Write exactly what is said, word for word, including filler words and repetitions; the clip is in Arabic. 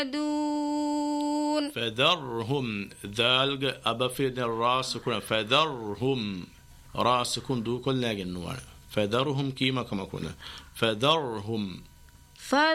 دون فذرهم ذالج أبا في الراس كنا فذرهم راس كن دو كل نوع فذرهم كيما كما كنا فذرهم